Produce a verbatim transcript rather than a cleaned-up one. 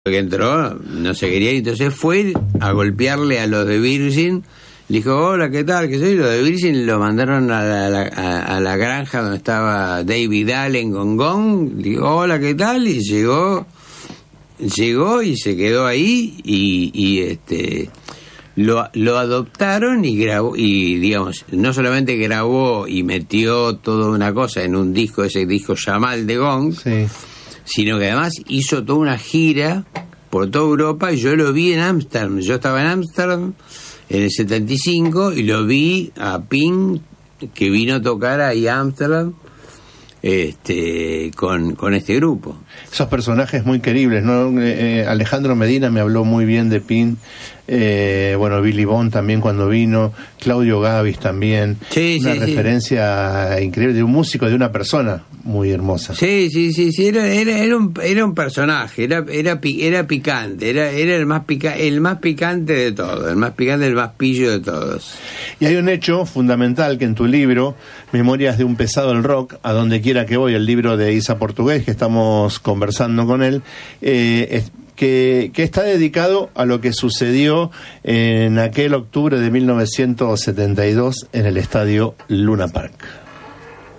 que entró no se quería ir, entonces fue a golpearle a los de Virgin, le dijo, hola, ¿qué tal? ¿Qué soy? Los de Virgin lo mandaron a la, a, la, a la granja donde estaba David Allen con Gong, le dijo, hola, ¿qué tal? Y llegó, llegó y se quedó ahí y, y este lo, lo adoptaron y grabó, y digamos, no solamente grabó y metió toda una cosa en un disco, ese disco Jamal de Gong, sí, sino que además hizo toda una gira por toda Europa, y yo lo vi en Ámsterdam. Yo estaba en Ámsterdam en el setenta y cinco y lo vi a Pink, que vino a tocar ahí a Ámsterdam este, con, con este grupo. Esos personajes muy queribles, ¿no? Eh, Alejandro Medina me habló muy bien de Pink. Eh, bueno, Billy Bond también cuando vino, Claudio Gavis también, sí, una sí, referencia sí. increíble de un músico, de una persona muy hermosa. Sí, sí, sí, sí, era, era, era un, era un personaje, era, era, era picante, era, era el más pica, el más picante de todos, el más picante, el más pillo de todos. Y hay un hecho fundamental que en tu libro, Memorias de un pesado del rock, a donde quiera que voy, el libro de Isa Portugués, que estamos conversando con él, eh, es, Que, que está dedicado a lo que sucedió en aquel octubre de mil novecientos setenta y dos en el estadio Luna Park.